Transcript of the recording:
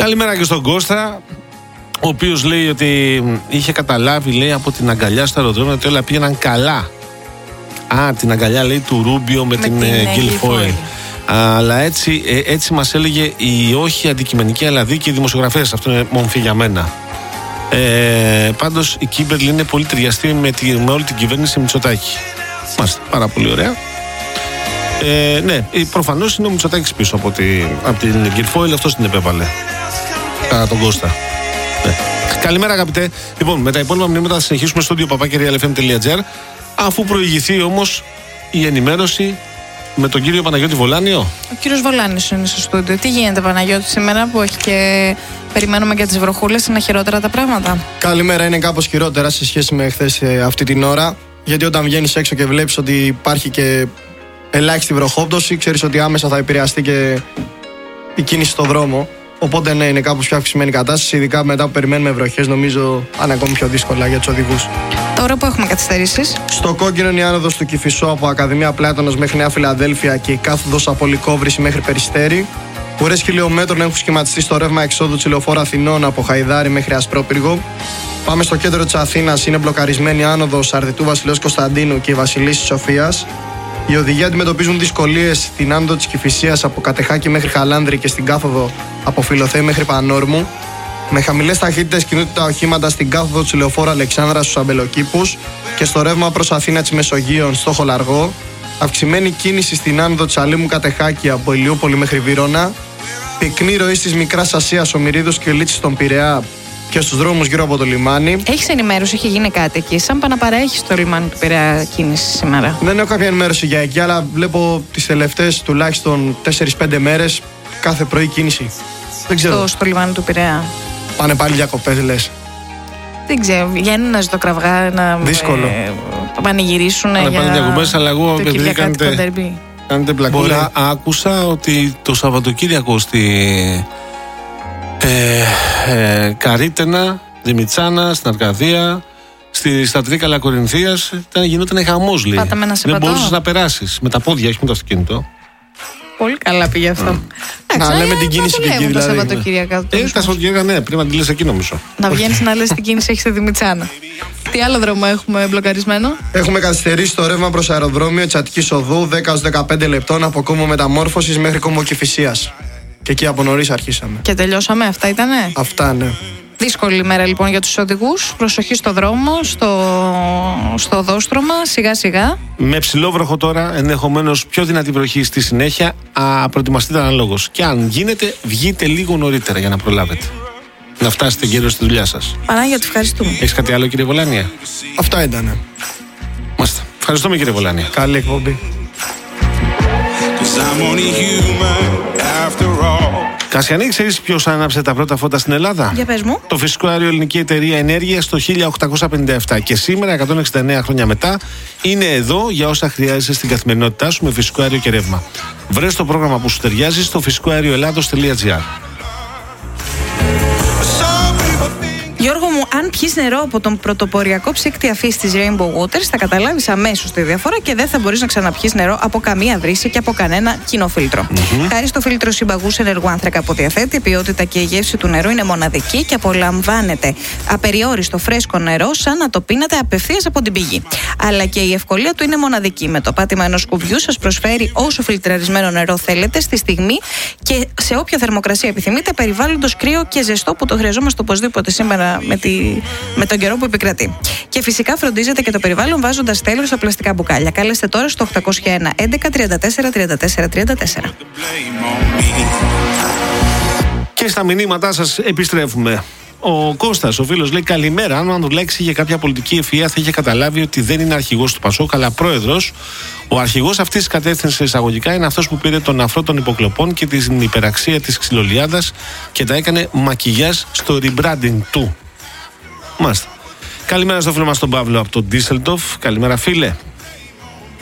Καλημέρα και στον Κώστα, ο οποίος λέει ότι είχε καταλάβει, λέει, από την αγκαλιά στο αεροδρόμιο ότι όλα πήγαιναν καλά. Την αγκαλιά, λέει, του Ρούμπιο με την Guilfoyle. Αλλά έτσι μας έλεγε η όχι αντικειμενική αλλά δίκαιη δημοσιογραφία. Αυτό είναι μομφή για μένα. Πάντως η Κίμπερλι είναι πολύ ταιριαστή με όλη την κυβέρνηση Μητσοτάκη. Μάλιστα, πάρα πολύ ωραία. Ναι, προφανώς είναι ο Μητσοτάκης πίσω από την Guilfoyle, αυτός την επέβαλε. Κατά τον Κώστα. Ναι. Καλημέρα, αγαπητέ. Λοιπόν, με τα υπόλοιπα μηνύματα θα συνεχίσουμε στο studio@realfm.gr, αφού προηγηθεί όμως η ενημέρωση με τον κύριο Παναγιώτη Βολάνιο. Ο κύριος Βολάνιος είναι στο στούντιο. Τι γίνεται, Παναγιώτη, σήμερα που έχει και περιμένουμε για τις βροχούλες? Είναι χειρότερα τα πράγματα? Καλημέρα, είναι κάπως χειρότερα σε σχέση με χθες αυτή την ώρα. Γιατί όταν βγαίνεις έξω και βλέπεις ότι υπάρχει και ελάχιστη βροχόπτωση, ξέρεις ότι άμεσα θα επηρεαστεί και η κίνηση στον δρόμο. Οπότε ναι, είναι κάπως πιο αυξημένη η κατάσταση. Ειδικά μετά που περιμένουμε βροχές, νομίζω είναι ακόμη πιο δύσκολα για τους οδηγούς. Τώρα που έχουμε καθυστερήσεις. Στο κόκκινο είναι η άνοδος του Κηφισό από Ακαδημία Πλάτωνας μέχρι Νέα Φιλαδέλφια και η κάθοδος από Λυκόβρηση μέχρι Περιστέρι. Ουρές χιλιόμετρων έχουν σχηματιστεί στο ρεύμα εξόδου της Λεωφόρου Αθηνών από Χαϊδάρι μέχρι Ασπρόπυργο. Πάμε στο κέντρο της Αθήνας, είναι μπλοκαρισμένη άνοδος Αρδιτού Βασιλέως Κωνσταντίνου και η Βασιλίσσης Σοφίας. Οι οδηγοί αντιμετωπίζουν δυσκολίες στην άνοδο της Κηφισίας από Κατεχάκη μέχρι Χαλάνδρη και στην κάθοδο από Φιλοθέη μέχρι Πανόρμου. Με χαμηλές ταχύτητες κινούνται τα οχήματα στην κάθοδο της Λεωφόρου Αλεξάνδρας στους Αμπελοκήπους και στο ρεύμα προς Αθήνα της Μεσογείων στο Χολαργό. Αυξημένη κίνηση στην άνοδο της Αλήμου Κατεχάκη από Ηλιούπολη μέχρι Βύρωνα. Πυκνή ροή της Μικράς Ασίας, Ομηρίδους και Λίτσης στον Πειραιά και στους δρόμους γύρω από το λιμάνι. Έχεις ενημέρωση, έχει γίνει κάτι εκεί? Σαν να παραέχεις το λιμάνι του Πειραιά κίνηση σήμερα? Δεν έχω κάποια ενημέρωση για εκεί, αλλά βλέπω τις τελευταίες τουλάχιστον 4-5 μέρες κάθε πρωί κίνηση. Δεν ξέρω. Στο λιμάνι του Πειραιά. Πάνε πάλι διακοπές, λες? Δεν ξέρω, βγαίνουν να ζητοκραυγά, να πανηγυρίσουν. Πάνε πάλι διακοπές, αλλά εγώ επειδή κάνετε πλακούλα, άκουσα ότι το Σαββατοκύριακο στη Καρύτενα, Δημητσάνα, στην Αρκαδία, στα Τρίκαλα Κορινθίας γινόταν χαμός, λέει. Δεν μπορούσες να περάσεις με τα πόδια, όχι με το αυτοκίνητο. Πολύ καλά πήγε αυτό. Να λέμε την κίνηση και εκεί, δηλαδή. Τα Σαββατοκύριακα. Τα Σαββατοκύριακα, ναι, πρέπει να τη λες εκεί, νομίζω. Να βγαίνεις να λες την κίνηση έχει στη Δημητσάνα. Τι άλλο δρόμο έχουμε μπλοκαρισμένο? Έχουμε καθυστερήσει το ρεύμα προς αεροδρόμιο της Αττικής Οδού 10-15 λεπτών από Κόμμο Μεταμόρφωσης μέχρι Κόμμο Κηφισίας. Και εκεί από νωρίς αρχίσαμε. Και τελειώσαμε, αυτά ήτανε? Αυτά, ναι. Δύσκολη ημέρα λοιπόν για τους οδηγούς. Προσοχή στο δρόμο, στο οδόστρωμα, σιγά σιγά. Με ψηλό βροχό τώρα, ενδεχομένως πιο δυνατή βροχή στη συνέχεια. Προετοιμαστείτε αναλόγως. Και αν γίνεται, βγείτε λίγο νωρίτερα για να προλάβετε. Να φτάσετε γύρω στη δουλειά σας. Πανάγια, ευχαριστούμε. Έχεις κάτι άλλο, κύριε Βολάνια? Αυτά ήτανε. Μάλιστα. Ευχαριστούμε, κύριε Βολάνια. Καλή εκπομπή. Κασιανή, ξέρεις ποιος άναψε τα πρώτα φώτα στην Ελλάδα? Για πες μου. Το φυσικό αέριο Ελληνική Εταιρεία Ενέργειας το 1857. Και σήμερα, 169 χρόνια μετά, είναι εδώ για όσα χρειάζεσαι στην καθημερινότητά σου με φυσικό αέριο και ρεύμα. Βρες το πρόγραμμα που σου ταιριάζει στο φυσικοαερioellados.gr. Γιώργο μου, αν πιεις νερό από τον πρωτοποριακό ψύκτη αφής της Rainbow Waters, θα καταλάβεις αμέσως τη διαφορά και δεν θα μπορείς να ξαναπιείς νερό από καμία βρύση και από κανένα κοινό φίλτρο. Χάρη στο φίλτρο συμπαγούς ενεργού άνθρακα που διαθέτει, η ποιότητα και η γεύση του νερού είναι μοναδική και απολαμβάνεται απεριόριστο φρέσκο νερό, σαν να το πίνατε απευθείας από την πηγή. Αλλά και η ευκολία του είναι μοναδική. Με το πάτημα ενός κουμπιού σας προσφέρει όσο φιλτραρισμένο νερό θέλετε στη στιγμή και σε όποια θερμοκρασία επιθυμείτε, περιβάλλοντος κρύο και ζεστό που το χρειαζόμαστε οπωσδήποτε σήμερα με τον καιρό που επικρατεί. Και φυσικά φροντίζετε και το περιβάλλον βάζοντας τέλος στα πλαστικά μπουκάλια. Κάλεστε τώρα στο 801 11 34 34 34. Και στα μηνύματά σας επιστρέφουμε. Ο Κώστας, ο φίλος, λέει καλημέρα. Αν ο Ανδρουλάκης είχε κάποια πολιτική ευφυΐα, θα είχε καταλάβει ότι δεν είναι αρχηγός του Πασόκ, αλλά πρόεδρος. Ο αρχηγός αυτής της κατεύθυνσης εισαγωγικά είναι αυτός που πήρε τον αφρό των υποκλοπών και την υπεραξία της ξυλολιάδας και τα έκανε μακιγιάζ στο rebranding του. Μάλιστα. Καλημέρα στο φίλο μας τον Παύλο από τον Ντίσελντοφ. Καλημέρα, φίλε.